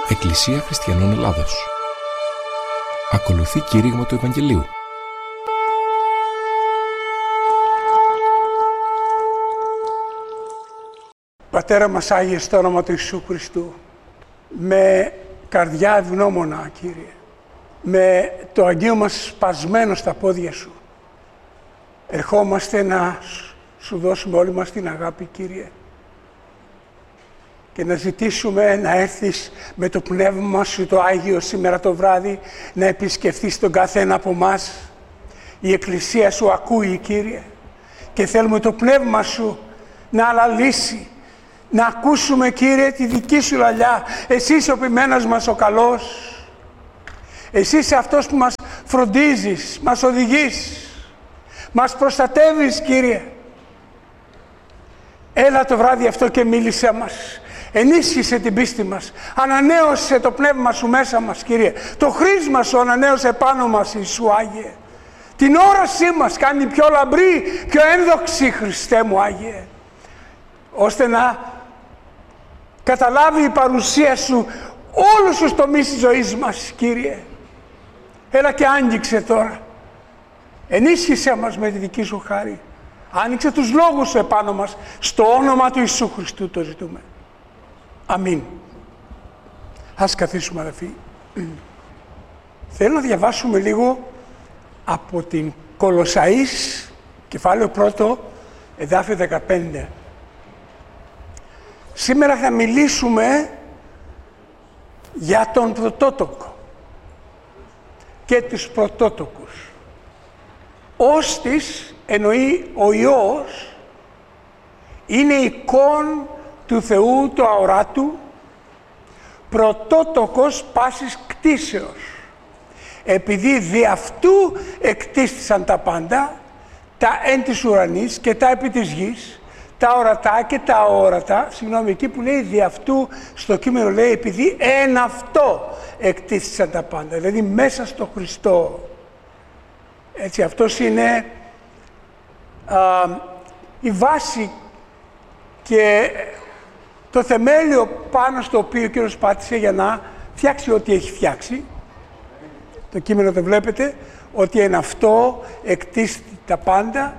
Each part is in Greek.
Εκκλησία Χριστιανών Ελλάδος. Ακολουθεί κήρυγμα του Ευαγγελίου. Πατέρα μας Άγιε, στο όνομα του Ιησού Χριστού, με καρδιά ευγνώμονα, Κύριε, με το αγγείο μας σπασμένο στα πόδια Σου, ερχόμαστε να Σου δώσουμε όλη μας την αγάπη, Κύριε, και να ζητήσουμε να έρθεις με το Πνεύμα Σου το Άγιο σήμερα το βράδυ, να επισκεφθείς τον κάθε ένα από εμάς. Η Εκκλησία Σου ακούει, Κύριε, και θέλουμε το Πνεύμα Σου να αναλύσει, να ακούσουμε, Κύριε, τη δική Σου λαλιά. Εσύ είσαι ο ποιμένας μας ο καλός. Εσύ είσαι αυτός που μας φροντίζεις, μας οδηγείς, μας προστατεύεις, Κύριε. Έλα το βράδυ αυτό και μίλησέ μας. Ενίσχυσε την πίστη μας. Ανανέωσε το Πνεύμα Σου μέσα μας, Κύριε. Το χρήσμα Σου ανανέωσε πάνω μας, Ιησού Άγιε. Την όρασή μας κάνει πιο λαμπρή, πιο ένδοξη, Χριστέ μου Άγιε, ώστε να καταλάβει η παρουσία Σου όλους τους τομείς της ζωής μας, Κύριε. Έλα και άγγιξε τώρα. Ενίσχυσέ μας με τη δική Σου χάρη. Άνοιξε τους λόγους Σου επάνω μας. Στο όνομα του Ιησού Χριστού το ζητούμε. Αμήν. Ας καθίσουμε, αδελφοί. Θέλω να διαβάσουμε λίγο από την Κολοσσαείς, κεφάλαιο 1, εδάφιο 15. Σήμερα θα μιλήσουμε για τον πρωτότοκο και τους πρωτότοκους. Όστις, εννοεί ο Υιός, είναι εικόν του Θεού του αοράτου, πρωτότοκος πάσης κτίσεως. Επειδή δι' αυτού εκτίστησαν τα πάντα, τα εν της ουρανής και τα επί της γης, τα ορατά και τα αόρατα, συγγνώμη, εκεί που λέει δι' αυτού, στο κείμενο λέει επειδή εν αυτό εκτίστησαν τα πάντα, δηλαδή μέσα στο Χριστό. Έτσι, αυτός είναι η βάση και το θεμέλιο πάνω στο οποίο ο Κύριος πάτησε για να φτιάξει ό,τι έχει φτιάξει. Το κείμενο το βλέπετε, ότι εν αυτό εκτίστη τα πάντα,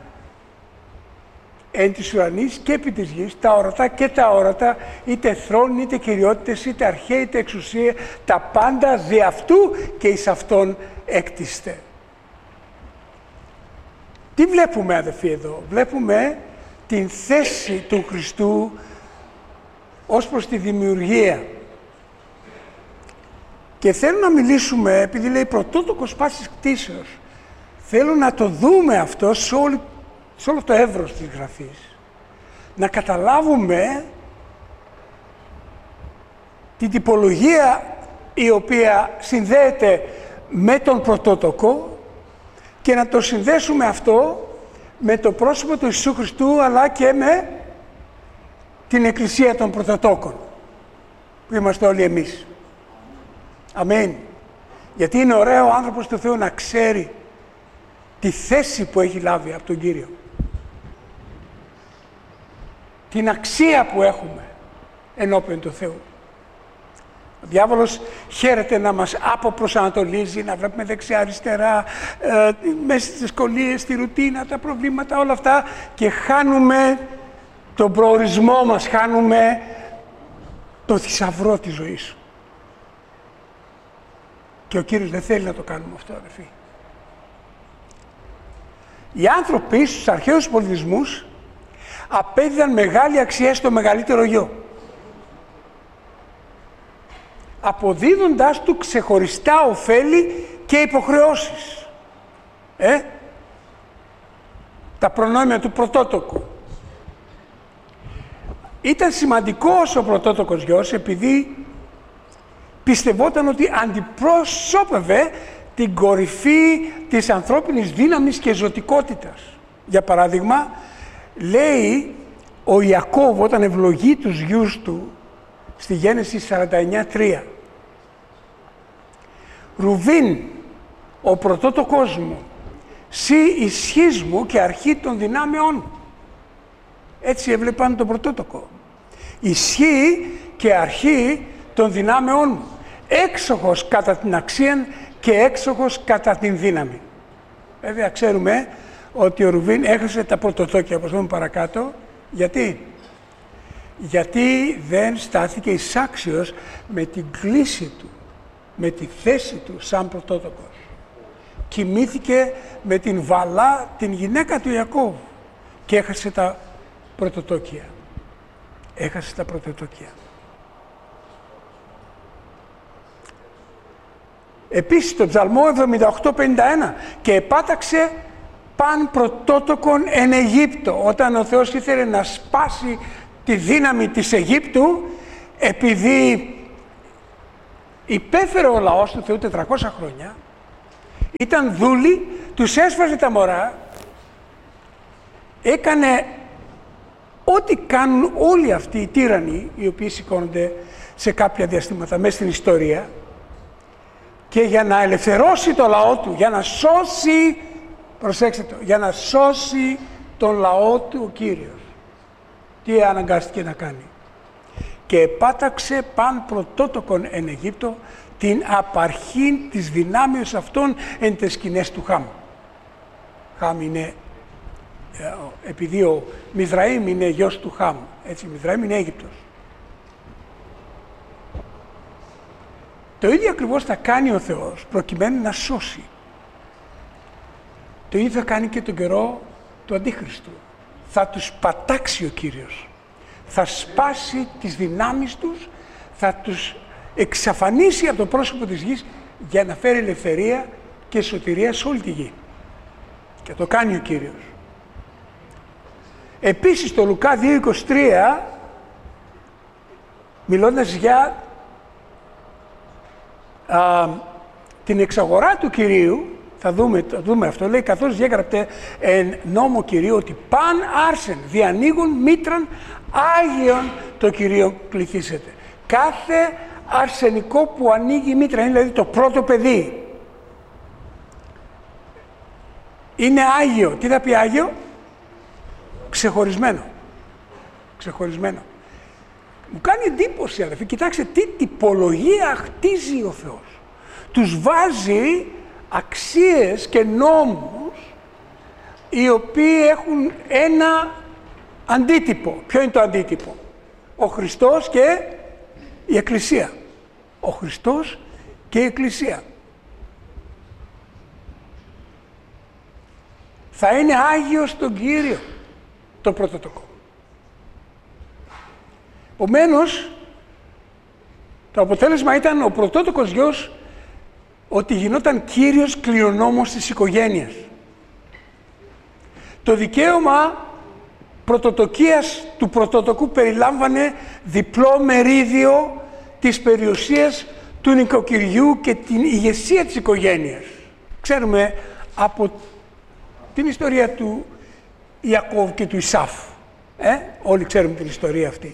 εν της ουρανής και επί της γης, τα ορατά και τα αόρατα, είτε θρόνοι, είτε κυριότητες, είτε αρχαίοι, είτε εξουσία, τα πάντα δι' αυτού και εις αυτόν έκτιστε. Τι βλέπουμε, αδελφοί, εδώ? Βλέπουμε την θέση του Χριστού ως προς τη δημιουργία. Και θέλω να μιλήσουμε, επειδή λέει πρωτότοκος πάσης κτίσεως, θέλω να το δούμε αυτό σε όλο το εύρος της Γραφής. Να καταλάβουμε την τυπολογία η οποία συνδέεται με τον πρωτότοκο και να το συνδέσουμε αυτό με το πρόσωπο του Ιησού Χριστού, αλλά και με την Εκκλησία των Πρωτοτόκων, που είμαστε όλοι εμείς. Αμήν. Γιατί είναι ωραίο ο άνθρωπος του Θεού να ξέρει τη θέση που έχει λάβει από τον Κύριο. Την αξία που έχουμε ενώπιον του Θεού. Ο διάβολος χαίρεται να μας αποπροσανατολίζει, να βλέπουμε δεξιά-αριστερά, μέσα στις δυσκολίες, στη ρουτίνα, τα προβλήματα, όλα αυτά, και χάνουμε τον προορισμό μας, χάνουμε το θησαυρό της ζωής. Και ο Κύριος δεν θέλει να το κάνουμε αυτό, αδελφοί. Οι άνθρωποι στους αρχαίους πολιτισμούς απέδιδαν μεγάλη αξία στο μεγαλύτερο γιο, αποδίδοντάς του ξεχωριστά ωφέλη και υποχρεώσεις. Τα προνόμια του πρωτότοκου. Ήταν σημαντικός ο πρωτότοκος γιος επειδή πιστευόταν ότι αντιπροσώπευε την κορυφή της ανθρώπινης δύναμης και ζωτικότητας. Για παράδειγμα, λέει ο Ιακώβ όταν ευλογεί τους γιους του στη Γένεση 49:3. Ρουβίν, ο πρωτότοκός μου, σύ ισχύς μου και αρχή των δυνάμεών μου. Έτσι έβλεπαν τον πρωτότοκο. Ισχύ και αρχή των δυνάμεών μου. έξοχος κατά την αξία και έξοχος κατά την δύναμη. Βέβαια ξέρουμε ότι ο Ρουβήν έχασε τα πρωτοτόκια, όπως δούμε παρακάτω. Γιατί δεν στάθηκε εισάξιος με την κλίση του, με τη θέση του σαν πρωτότοκος. Κοιμήθηκε με την Βαλά, την γυναίκα του Ιακώβ, και έχασε τα πρωτοτόκια. Έχασε τα πρωτοτόκια. Επίσης, το Ψαλμό 78-51, και επάταξε παν πρωτότοκον εν Αιγύπτο. Όταν ο Θεός ήθελε να σπάσει τη δύναμη της Αιγύπτου, επειδή υπέφερε ο λαός του Θεού 400 χρόνια, ήταν δούλοι, τους έσφαζε τα μωρά, έκανε ό,τι κάνουν όλοι αυτοί οι τύρανοι, οι οποίοι σηκώνονται σε κάποια διαστήματα μέσα στην ιστορία, και για να ελευθερώσει το λαό του, για να σώσει, προσέξτε το, για να σώσει τον λαό του ο Κύριος, τι αναγκάστηκε να κάνει? Και επάταξε παν πρωτότοκον εν Αιγύπτο την απαρχήν της δυνάμεως αυτών εν τες σκηνές του Χάμ. Χάμ είναι, επειδή ο Μizraim είναι γιος του Χάμ, έτσι, Μizraim είναι Αίγυπτος. Το ίδιο ακριβώς θα κάνει ο Θεός προκειμένου να σώσει. Το ίδιο θα κάνει και τον καιρό του Αντίχριστου. Θα τους πατάξει ο Κύριος. Θα σπάσει τις δυνάμεις τους, θα τους εξαφανίσει από το πρόσωπο της γης για να φέρει ελευθερία και σωτηρία σε όλη τη γη. Και το κάνει ο Κύριος. Επίσης το Λουκά 2:23, μιλώντας για την εξαγορά του Κυρίου, θα δούμε αυτό, λέει, καθώς διέγραπτε εν νόμο Κυρίου ότι παν άρσεν διανοίγουν μήτραν Άγιον το Κυρίο κληθήσετε. Κάθε αρσενικό που ανοίγει μήτρα, είναι δηλαδή το πρώτο παιδί, είναι Άγιο. Τι θα πει Άγιο? Ξεχωρισμένο. Ξεχωρισμένο. Μου κάνει εντύπωση, αδελφοί, κοιτάξτε τι τυπολογία χτίζει ο Θεός. Τους βάζει αξίες και νόμους οι οποίοι έχουν ένα αντίτυπο. Ποιο είναι το αντίτυπο? Ο Χριστός και η Εκκλησία. Ο Χριστός και η Εκκλησία. Θα είναι Άγιος τον Κύριο το πρωτοτοκό. Επομένως, το αποτέλεσμα ήταν ο πρωτότοκος γιος ότι γινόταν κύριος κληρονόμος της οικογένειας. Το δικαίωμα πρωτοτοκίας του πρωτοτοκού περιλάμβανε διπλό μερίδιο της περιουσίας του νοικοκυριού και την ηγεσία της οικογένειας. Ξέρουμε από την ιστορία του Ιακώβ και του Ισάφ. Όλοι ξέρουμε την ιστορία αυτή.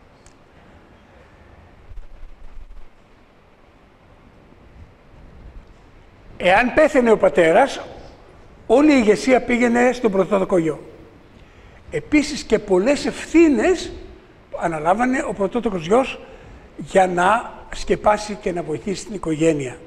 Εάν πέθαινε ο πατέρας, όλη η ηγεσία πήγαινε στον πρωτότοκο γιο. Επίσης και πολλές ευθύνες αναλάμβανε ο πρωτότοκος γιος για να σκεπάσει και να βοηθήσει την οικογένεια.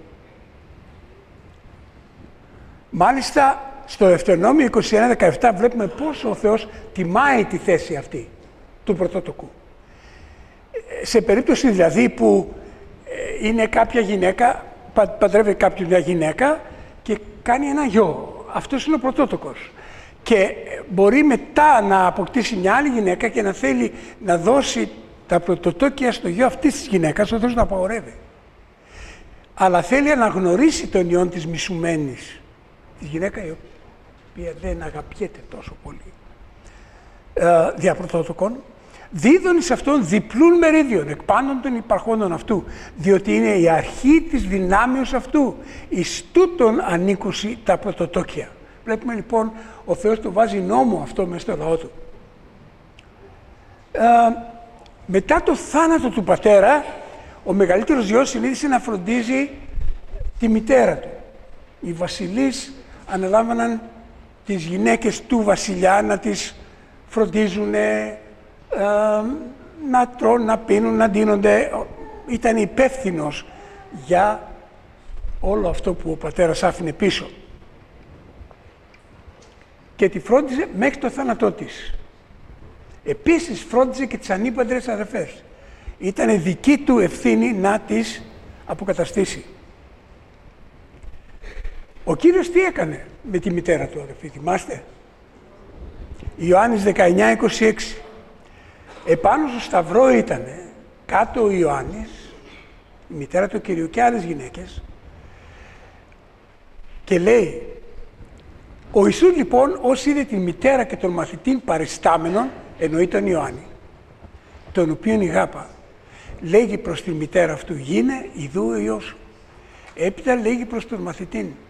Μάλιστα, στο Δευτερονόμιο 21-17 βλέπουμε πόσο ο Θεός τιμάει τη θέση αυτή του πρωτότοκου. Σε περίπτωση δηλαδή που είναι κάποια γυναίκα, παντρεύει κάποιον μια γυναίκα και κάνει ένα γιο. Αυτός είναι ο πρωτότοκος. Και μπορεί μετά να αποκτήσει μια άλλη γυναίκα και να θέλει να δώσει τα πρωτοτόκια στο γιο αυτής της γυναίκας, ο Θεός να απαγορεύει. Αλλά θέλει να γνωρίσει τον ιόν της μισουμένης, τη γυναίκα η οποία δεν αγαπιέται τόσο πολύ δια πρωτότοκων, δίδων εις αυτόν διπλούν μερίδιον εκ πάντων των υπαρχόντων αυτού, διότι είναι η αρχή της δυνάμεως αυτού, εις τούτον ανήκουσι τα πρωτοτόκια. Βλέπουμε λοιπόν ο Θεός το βάζει νόμο αυτό μέσα στο λαό του. Μετά το θάνατο του πατέρα, ο μεγαλύτερος γιος συνήθισε να φροντίζει τη μητέρα του. Οι βασιλείς αναλάμβαναν τις γυναίκες του βασιλιά να τις φροντίζουν, να τρώνε, να πίνουν, να ντύνονται. Ήταν υπεύθυνος για όλο αυτό που ο πατέρας άφηνε πίσω. Και τη φρόντιζε μέχρι το θάνατό της. Επίσης φρόντιζε και τις ανήπαντρες αδερφές. Ήτανε δική του ευθύνη να τις αποκαταστήσει. Ο Κύριος τι έκανε με τη μητέρα του, αδερφοί, θυμάστε? Ιωάννης 19:26. Επάνω στο σταυρό ήτανε κάτω ο Ιωάννης, η μητέρα του Κυρίου και άλλες γυναίκες, και λέει, ο Ιησούς λοιπόν όσοι είδε την μητέρα και τον μαθητήν παριστάμενον, εννοεί τον Ιωάννη, τον οποίον ηγάπα, λέγει προς την μητέρα αυτού, γίνε ιδού ο Υιός σου. Έπειτα λέγει προς τον μαθητήν,